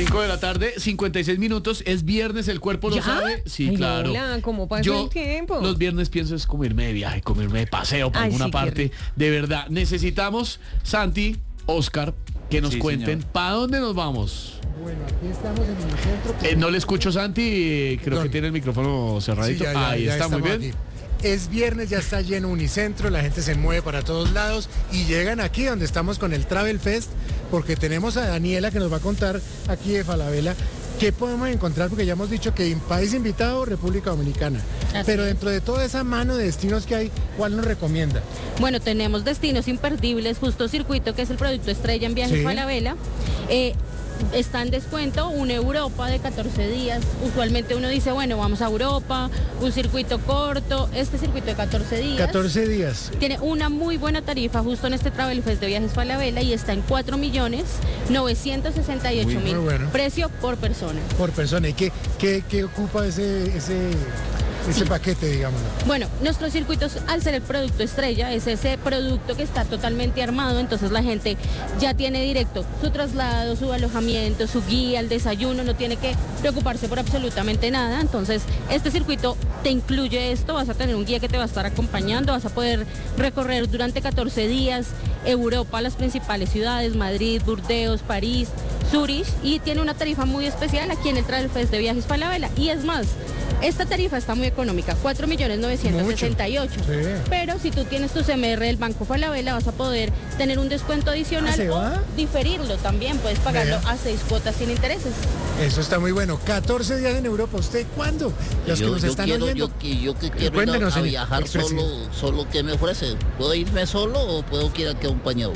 5 de la tarde, 56 minutos. Es viernes, el cuerpo lo sabe. Sí, Ay, claro. Lola, ¿cómo pasa Yo el tiempo? los viernes pienso es como irme de viaje, como irme de paseo por Ay, alguna sí, qué parte. rico. De verdad, necesitamos, Santi, Oscar, que nos Sí, cuenten señor. para dónde nos vamos. Bueno, aquí estamos en el centro. No le escucho, Santi. Creo Perdón. que tiene el micrófono cerradito. Ahí está, muy bien. Aquí. Es viernes, ya está lleno Unicentro, la gente se mueve para todos lados y llegan aquí donde estamos con el Travel Fest, porque tenemos a Daniela que nos va a contar aquí de Falabella qué podemos encontrar, porque ya hemos dicho que en país invitado, República Dominicana. Así Pero es. dentro de toda esa mano de destinos que hay, ¿cuál nos recomienda? Bueno, tenemos destinos imperdibles, Justo Circuito, que es el producto estrella en Viajes Sí. Falabella. Está en descuento una Europa de 14 días. Usualmente uno dice, bueno, vamos a Europa, un circuito corto. Este circuito de 14 días 14 días. tiene una muy buena tarifa justo en este Travel Fest de Viajes Falabella y está en 4.968.000. Muy bueno. Precio por persona. Por persona. ¿Y qué ocupa ese paquete, digámoslo? Bueno, nuestros circuitos, al ser el producto estrella, es ese producto que está totalmente armado, entonces la gente ya tiene directo su traslado, su alojamiento, su guía, el desayuno, no tiene que preocuparse por absolutamente nada. Entonces, este circuito te incluye esto, vas a tener un guía que te va a estar acompañando, vas a poder recorrer durante 14 días Europa, las principales ciudades, Madrid, Burdeos, París, Zurich, y tiene una tarifa muy especial aquí en el Travel Fest de Viajes Falabella. Y es más, esta tarifa está muy económica, 4.968.000. Sí. Pero si tú tienes tu CMR del Banco Falabella, vas a poder tener un descuento adicional ¿se o va? diferirlo también. Puedes pagarlo Vea. a 6 cuotas sin intereses. Eso está muy bueno. 14 días en Europa. ¿Usted cuándo? Los que nos están oyendo. yo que quiero ir Cuéntenos, a señor viajar expresidente. solo ¿qué me ofrece? ¿Puedo irme solo o puedo ir acompañado?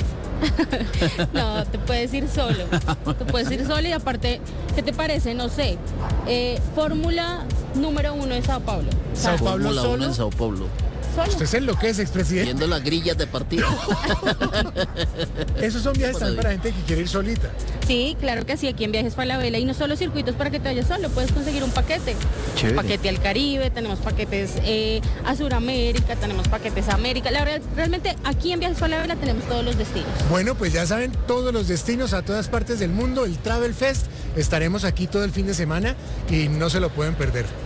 No, te puedes ir solo. Te puedes ir solo y aparte, ¿qué te parece? No sé. Fórmula número 1 de Sao Paulo. O sea, Sao Paulo Fórmula 1 solo. en Sao Paulo, solo. Usted es lo que es expresidente. viendo las grillas de partido. Esos son viajes Por también ahí. para gente que quiere ir solita. Sí, claro que sí, aquí en Viajes Falabella, y no solo circuitos para que te vayas solo, puedes conseguir un paquete. Chévere. Paquete al Caribe, tenemos paquetes a Sudamérica, tenemos paquetes a América. Realmente aquí en Viajes Falabella tenemos todos los destinos. Bueno, pues ya saben, todos los destinos a todas partes del mundo, el Travel Fest. Estaremos aquí todo el fin de semana y no se lo pueden perder.